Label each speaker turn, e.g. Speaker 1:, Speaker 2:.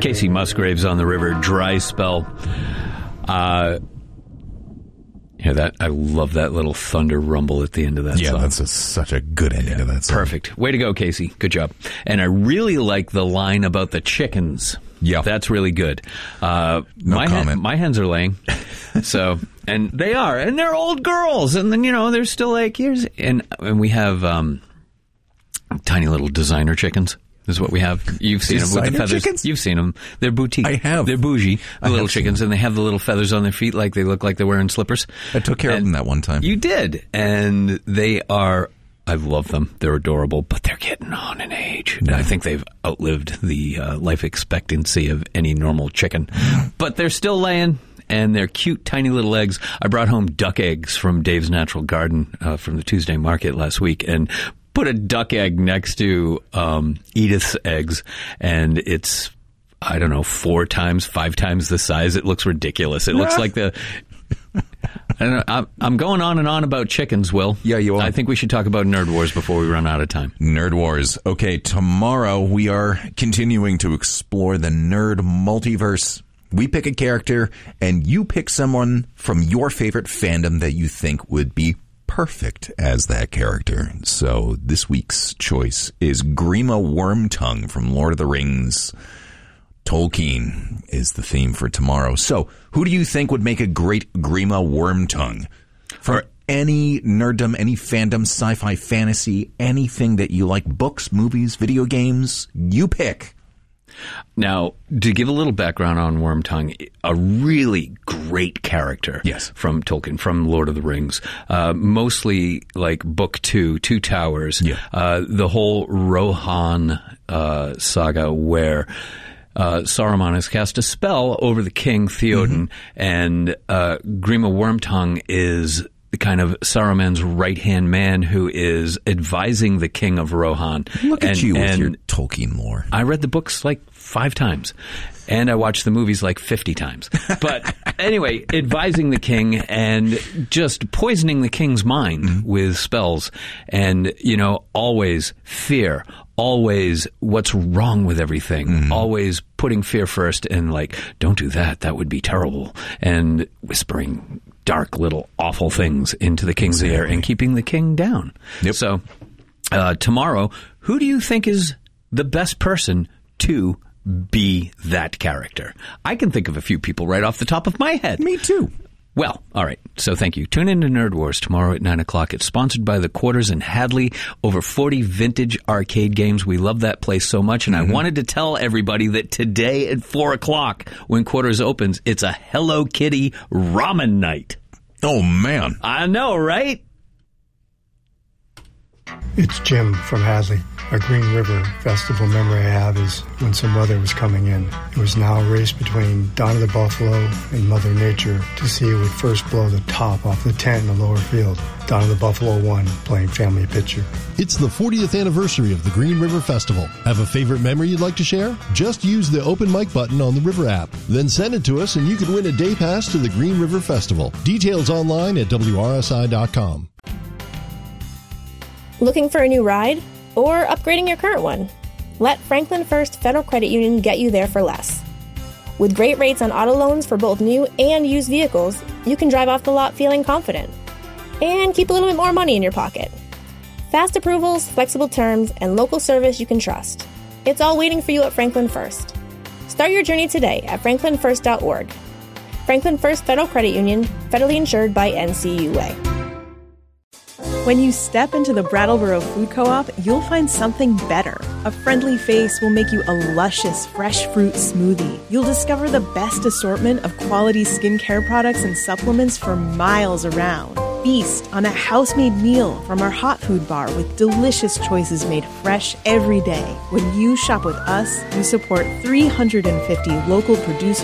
Speaker 1: Casey Musgraves on the river, dry spell. Hear that? I love that little thunder rumble at the end of that song.
Speaker 2: Yeah, that's such a good ending to that song.
Speaker 1: Perfect. Way to go, Casey. Good job. And I really like the line about the chickens.
Speaker 2: Yeah.
Speaker 1: That's really good.
Speaker 2: No comment.
Speaker 1: My hens are laying. So, and they are. And they're old girls. And then, they're still like, and we have tiny little designer chickens. Is what we have. You've seen them with the feathers.
Speaker 2: Chickens?
Speaker 1: You've seen them. They're boutique.
Speaker 2: I have.
Speaker 1: They're bougie. The little chickens, and they have the little feathers on their feet, like they look like they're wearing slippers.
Speaker 2: I took care of them that one time.
Speaker 1: You did, and they are. I love them. They're adorable, but they're getting on in age.
Speaker 2: Yeah.
Speaker 1: I think they've outlived the life expectancy of any normal chicken, but they're still laying. And they're cute, tiny little eggs. I brought home duck eggs from Dave's Natural Garden from the Tuesday market last week, and put a duck egg next to Edith's eggs, and it's, 4 times, 5 times the size. It looks ridiculous. It looks like I don't know. I'm going on and on about chickens, Will.
Speaker 2: Yeah, you are.
Speaker 1: I think we should talk about Nerd Wars before we run out of time.
Speaker 2: Nerd Wars. Okay, tomorrow we are continuing to explore the nerd multiverse. We pick a character, and you pick someone from your favorite fandom that you think would be perfect as that character. So this week's choice is Grima Wormtongue from Lord of the Rings. Tolkien is the theme for tomorrow. So who do you think would make a great Grima Wormtongue? For any nerddom, any fandom, sci-fi, fantasy, anything that you like, books, movies, video games, you pick.
Speaker 1: Now, to give a little background on Wormtongue, a really great character from Tolkien, from Lord of the Rings. Mostly like Book 2, Two Towers, the whole Rohan saga where Saruman has cast a spell over the king, Theoden, and Grima Wormtongue is kind of Saruman's right-hand man who is advising the king of Rohan.
Speaker 2: Look at you with your Tolkien lore.
Speaker 1: I read the books like 5 times, and I watched the movies like 50 times. But anyway, advising the king and just poisoning the king's mind with spells. And, always fear, always what's wrong with everything, always putting fear first and like, don't do that, that would be terrible, and whispering dark little awful things into the king's ear and keeping the king down.
Speaker 2: Yep.
Speaker 1: So tomorrow, who do you think is the best person to be that character? I can think of a few people right off the top of my head.
Speaker 2: Me too.
Speaker 1: Well, all right. So thank you. Tune in to Nerd Wars tomorrow at 9 o'clock. It's sponsored by the Quarters in Hadley. Over 40 vintage arcade games. We love that place so much. And I wanted to tell everybody that today at 4 o'clock, when Quarters opens, it's a Hello Kitty ramen night.
Speaker 2: Oh, man.
Speaker 1: I know, right?
Speaker 3: It's Jim from Hadley. A Green River Festival memory I have is when some weather was coming in. It was now a race between Donna the Buffalo and Mother Nature to see who would first blow the top off the tent in the lower field. Donna the Buffalo won, playing family picture.
Speaker 4: It's the 40th anniversary of the Green River Festival. Have a favorite memory you'd like to share? Just use the open mic button on the River app. Then send it to us and you could win a day pass to the Green River Festival. Details online at WRSI.com.
Speaker 5: Looking for a new ride? Or upgrading your current one? Let Franklin First Federal Credit Union get you there for less. With great rates on auto loans for both new and used vehicles, you can drive off the lot feeling confident. And keep a little bit more money in your pocket. Fast approvals, flexible terms, and local service you can trust. It's all waiting for you at Franklin First. Start your journey today at franklinfirst.org. Franklin First Federal Credit Union, federally insured by NCUA.
Speaker 6: When you step into the Brattleboro Food Co-op, you'll find something better. A friendly face will make you a luscious, fresh fruit smoothie. You'll discover the best assortment of quality skincare products and supplements for miles around. Feast on a house-made meal from our hot food bar with delicious choices made fresh every day. When you shop with us, you support 350 local producers